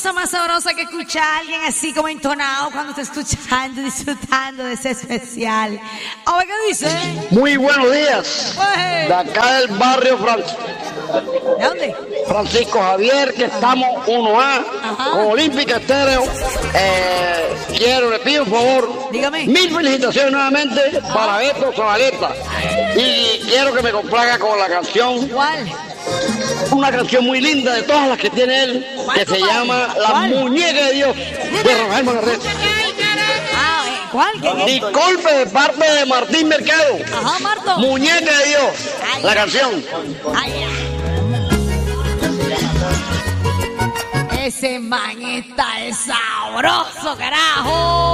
cosa más sabrosa que escuchar a alguien así como entonado cuando está escuchando, disfrutando de ese especial. A ver qué dice. Muy buenos días. Pues, De acá del barrio ¿de dónde? Francisco Javier, que estamos 1A con Olímpica Estéreo. Le pido un favor. Dígame. Mil felicitaciones nuevamente para Beto Zabaleta. Y quiero que me complaga con la canción. ¿Cuál? Una canción muy linda de todas las que tiene él, que se llama La Muñeca de Dios, de Rafael Mangarreta. ¿Cuál? ¿Qué? Disculpe de parte de Martín Mercado. Ajá, Marto. Muñeca de Dios, Ay, la canción. Ay, ese man está sabroso, carajo.